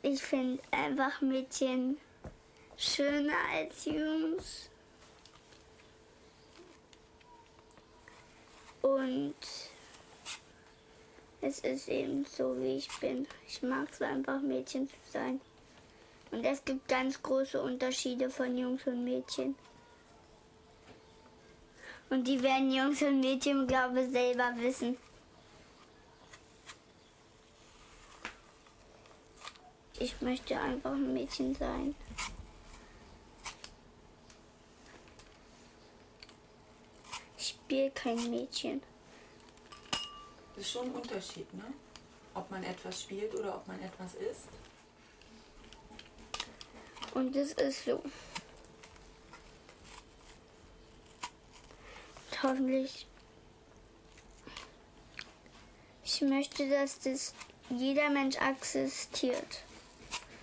Ich finde einfach Mädchen schöner als Jungs. Und es ist eben so, wie ich bin. Ich mag es einfach, Mädchen zu sein. Und es gibt ganz große Unterschiede von Jungs und Mädchen. Und die werden Jungs und Mädchen, glaube ich, selber wissen. Ich möchte einfach ein Mädchen sein. Ich spiele kein Mädchen. Das ist schon ein Unterschied, ne? Ob man etwas spielt oder ob man etwas ist. Und es ist so. Und hoffentlich. Ich möchte, dass das jeder Mensch existiert.